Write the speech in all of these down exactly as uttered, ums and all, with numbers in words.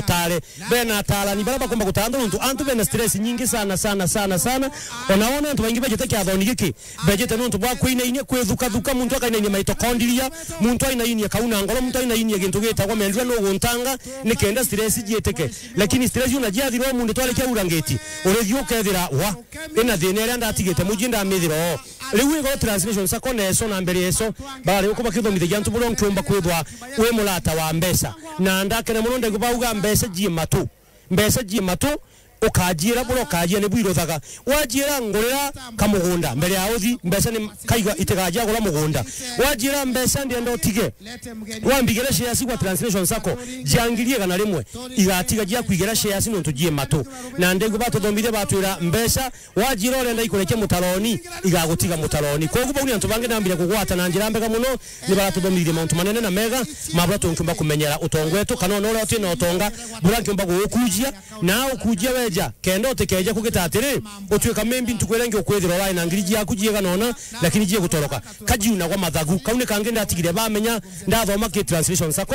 tale bena tala ni baraba komba kutanda ntu antu bena stress nyingi sana sana sana sana onaona ntu bangi bejete kya thoni giki bejete ntu bwa kwina ine kwethuka thuka muntu akaina ine mitochondria muntu aina ine kauna ngoro muntu aina ine gintu gitagwa mendwa no guntanga nikenda stress jieteke lakini stress una jiathiro mundu twale kya urangeti urethio ukethira wa ina thine ria ndatigite mujinda mithiro riu igo translation sakone eso na mbere eso bari uko bakithomithia ntu buro nkiumba kwithwa we mulata wa mbesa na ndakene muno ndegubauga mbesa jimatu mbesa jimatu ukajira buro kajia ne bwiro thaka wajira ngorera kamugunda mbere ya uthi mbesa ni kaiga itekaja gora mugunda wajira mbesa ndi ndo tige wambigera shares kwa translation sako jangirie kana rimwe igatiga jia kwigera shares no tujie matu na ndego bato thomire batwira mbesa wajira orenda ikureke mutaroni igagutiga mutaroni koguo buni antu bange nambira kugwata na njira mbega muno ni baratuthomire mount manene na mega maburato nkumba kumenyera utongwetu kana no ro tino utonga buranki mba gukujia na ukujia we kendo tekeja kugitatire otweka membi ntukwelenge okwethira rai na ngiriji yakujiega nona lakini jie gutoroka kajiuna kwa mathagu kaune kange ndatigire bamenya ndathoma ki translation sako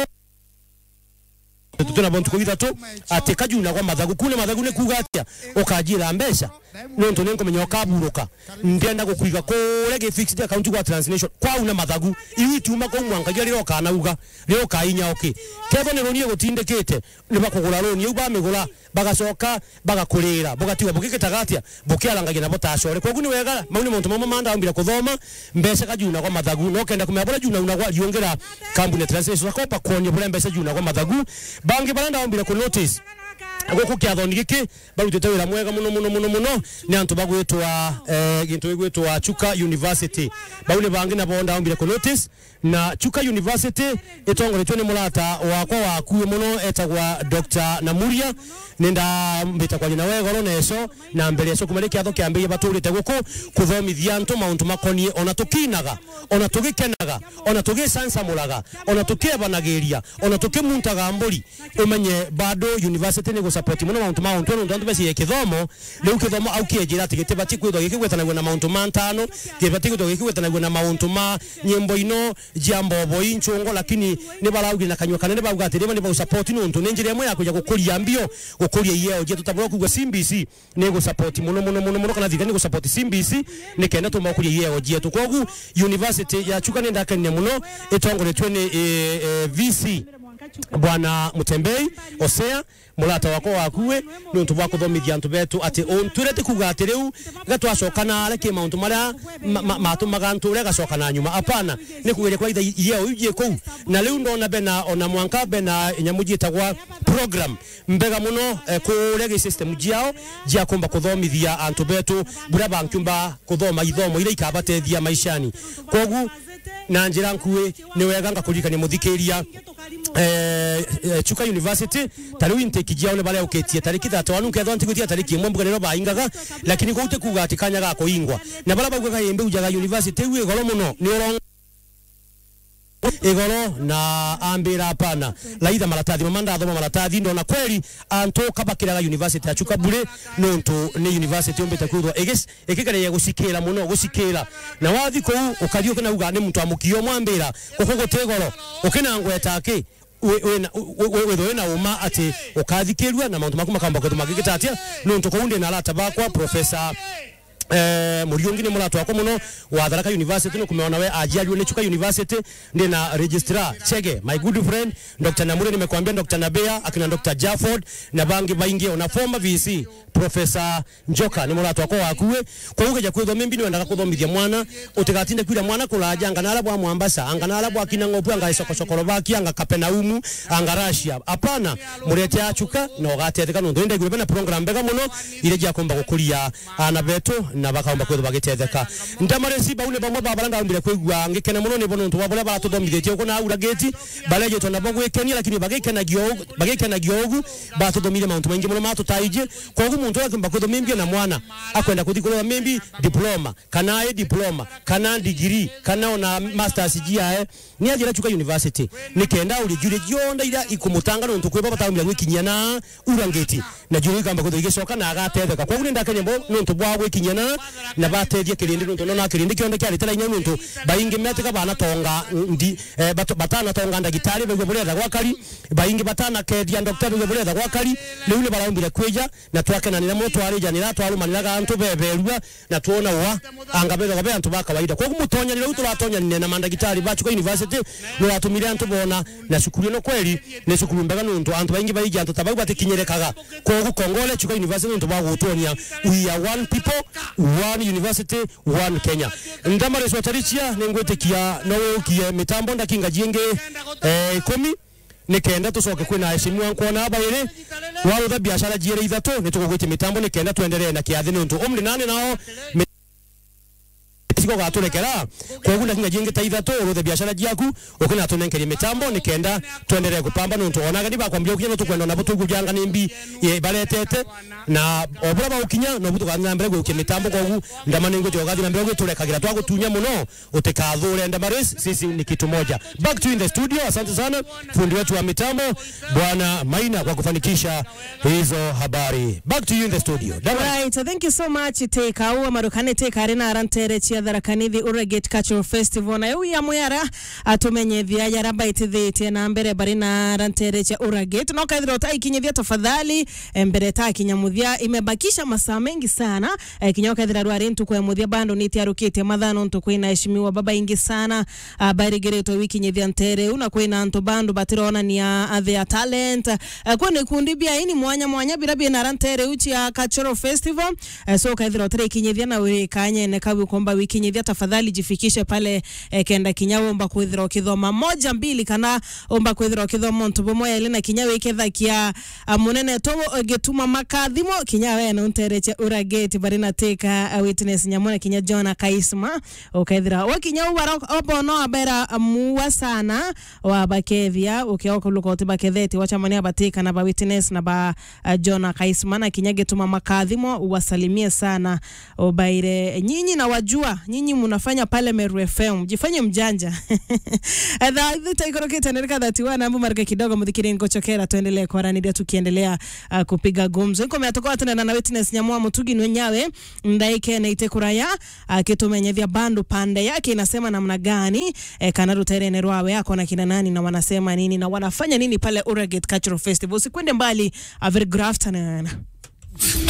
tutuna bontu kugira to ate kajiuna kwa mathagu kune mathagu ne kugatia okajira mbesha nonto nenko menya kaburuka ndenda gukwiga kore ge fixed account kwa translation kwa una mathagu iwi tuma ko mwanga riro kana uga riro kainya okay ketho ne ronie gutindekete ne bakugura roni uba migura bagacoka bagakurira bugatiwa bugikitagatia bukialangagia nabo tacore kogu ni wega mauni muntu mama manda ambira kuthoma mbesa kajuna kwa mathagu no kenda kumebora juna una kwa yongera kambune translation kopa konye bure mbesa juna kwa mathagu bangi baranda ambira ku notice agoko kya thoni giki barutete wira mwega muno muno muno muno ni antu bagwetwa eh gintu igwetwa Chuka University baune bangi na bonda ambira ku notice na Chuka University itongoretwe ni mulata wakwa wakuwe muno etagwa Doctor Namuria nenda mbita kwa jina wega ro neso na mbere yeso kumaleke atho kiambeye baturite guku kuthomithia antu mauntu makonie ona tukinaga ona tugikenaga ona tugisansamuraga ona tukebanagiria ona tukimuntaga mburi umenye bado university ni go support muno mauntu mauntu no ndandu besi ekithomo riu kithomo au kiejira tigite bati kwitho gikigwetanagwa na mauntu mantano kibati kwitho gikigwetanagwa na mauntu ma nyimbo ino jambo bo inchongo lakini ni baraugi na kanywa kanene bauga atire ni ba support no ntu ninjire mwe yakuja gukuria mbio gukuria yeo je tutabura kugwa C B C ni go support muno muno muno muno kana thigani go support C B C ni kenda tu makuria yeo je tu kogu university ya Chuka nenda kenne muno itongoretwe ni V C bwana Mutembei Osea mulata wako wakuwe nuntu bwa kuthomithia antu betu ati onturete kuga riu gatwacokana areke mauntu maria matu magantu rega cokana nyuma apana ni kugere kwa itha yeo uje kou na riu ndona bena ona mwanka bena nyamujitagwa program mbega muno kurege system jiao jia kumba kuthomithia antu betu bura bankumba kuthoma ithomo ile ikabatethia maishani kogu na njira nkuwe ni wega ngakurikania muthikiria eh Chuka University tariu intake jiao ne bale uketie tariki thatu anu ketho antigutia tariki imwe mbuga rero baingaga lakini gute kuga ati kanya gako ingwa na bala bagwa kayembe ujaga university wi goro muno ni oro igoro na ambira pana laitha maratathi mamanda athoma maratathi ndona kweli anto kabakiraga university ya Chuka bure nonto ni university ombete kuthwa egis ekikare ya gusikira muno gusikira na wathi ko ukario kana uga ni muntu amukio mwambira kuko tegoro ukina ngweta ki we we na uma ati ukathikirwa na mauntu makuma kamba ko magigitatia nonto ko unde na lata bakwa professor eh Muriungi ni mulatu wako muno wa Tharaka University no kumeona we ajialiwe ne Chuka University ndi na registrar Chege my good friend Doctor Namure nimekuambia Doctor Nabea akina Doctor Jafford na bangi baingie una former V C Professor Njoka ni mulatu wako wakuwe kwa ugeja kwitho membi ni ndaka kuthomithia mwana utigatinde kwira mwana kulaja anganala bwa Mwambasa anganala bwa Kinangopu anga isoko sokoro baki anga Kapenaumu anga Russia apana murete ya Chuka na ugatetheka no ndende gwe na program bega muno ile jia komba gukuria ana beto na bakaomba kwetho bagitetheka ndamare si baune bamwe babalanga mbire kwigwa ngikena muno ni bono ntu wabole baratuthomithitie uko na urageti baleje tona bagwekenia lakini bagikena giogu bagikena giogu batuthomire mauntu maingi muno matutaije kogu muntu akimba kuthomimbia na mwana akwenda kuthikula membi diploma kana e diploma kana degree kana ona masters jiae ni ajira Chuka University nikenda uri jure jonda ira ikumutanga ntu kweba batambira gwikinya na urangeti na jure kamba kuthigecoka na agatetheka kogu ndakanyembo ntu bwa gwikinya inya na batedia kirindi nuntu nona kirindi kionde kyari tela inya nuntu baingi meteka bana tonga ndi eh, batana tonga ndagitari bwe bureda gwakari baingi batana kedia doctor bwe bureda gwakari leule baraumbira kweja na twakena ni namu twarija ni ratwaru manira gantu beberua na tuona wa angabega gabe antu bakawaida kwa kumutonya ni rutu batonya ni na mandagitari bacu kwa university no atumire antu bona na shukuru no kweli ne shukuru mbaga nuntu antu baingi baija antu tabagu batikinyerekaga kwa gukongole chukwa university nuntu bagutonya we are one people one university one Kenya ndamare swatarichia nengwetekia no kie mitambo ndakinga jienge eh komi nikenda tusoke kwina heshimwa nkona abaire waro biashara jiere ithato nitugugwite mitambo nikenda tuendelee na kiathi nuntu omri nane nao siko gaturekera kwa guna kinga jinge taithato uruthe biashara jiaku ukina tunenkerie mitambo nikenda tuendelee kupamba nuntu onaga ndi bakwambia ukina tukwenda na butugu byanga nimbi ye baletete na obura ba ukinya no butuga nyambere gwe mitambo kwa gu ndamane ngo jogathi na mbere turekagira twagutunya muno utikathure ndamare sisi ni kitu moja. Back to in the studio. Asante sana fundi wetu wa mitambo Bwana Maina kwa kufanikisha hizo habari. Back to you in the studio. Right, so thank you so much. Take au marukane take arena arantere chia dharakanithi Uragate Cultural Festival na uya muyara atumenye vya yaramba itithite na mbere barina arantere chia Uragate no kaithiro ta ikinyithia tafadhali mbere ta kinyamuthia imebakisha masaa mengi sana e, kinyoka ithira rwari ntu kwa muthia bando niti arukite mathano ntu kwina heshimiwa baba ingi sana habari gereto wiki nyithia ntere una kwina ntu bando batirona ni a their talent kwa ne kundi bia ini mwanya mwanya birabi na arantere uchi ya Cultural Festival e, so kaithiro tire kinyithia na we kanye ne kabu komba wiki nyithia tafadhali jifikishe pale e, kenda kinyawo omba kwithiro kithoma moja mbili kana omba kwithiro kithoma ntu bomoya ile na kinyawo iketha kia munene to getuma makathimo kinyawe no ntereche Uragate barina teka a witness nyamona kinya John Kaisma okaithira wakinya ubara obono abera muwa sana wa bakethia ukioka lukote baketheti wacha mania bateka na ba witness na ba uh, John Kaisma na kinya getuma makathimo uwasalimie sana obaire nyinyi na wajua nyinyi mnafanya pale Meru F M jifanye mjanja adha itaikoroke nereka thati wana ambu marika kidogo mudhikiri ngochokera tuendelee kwa rani dia tukiendelea uh, kupiga gumzo nko meatoka tena na witness nyamwa mutugi nwenyawe ndaike na itekuraya akitumenyethia bando pande yake inasema namna gani e, kana rutere rwawe yako na kina nani na wanasema nini na wanafanya nini pale Uragate Cultural Festival. Usikwende mbali. A very good afternoon.